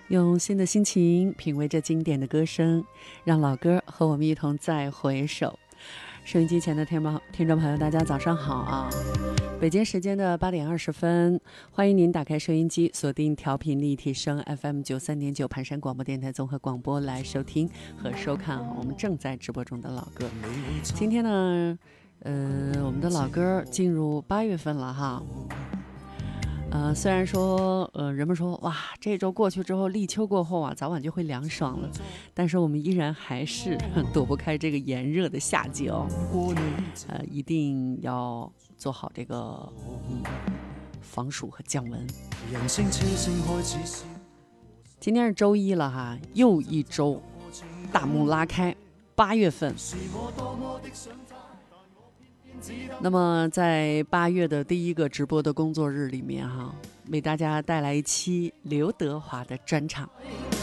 用新的心情品味着经典的歌声，让老歌和我们一同再回首。收音机前的听众朋友，大家早上好啊！北京时间的8点20分，欢迎您打开收音机，锁定调频立体声 FM 93.9盘山广播电台综合广播来收听和收看我们正在直播中的老歌。今天呢，我们的老歌进入8月份了哈。虽然说人们说哇，这周过去之后，立秋过后啊，早晚就会凉爽了，但是我们依然还是躲不开这个炎热的夏季哦。一定要做好这个防暑和降温。今天是周一了哈，又一周大幕拉开，8月份。那么在8月的第一个直播的工作日里面哈，为大家带来一期刘德华的专场。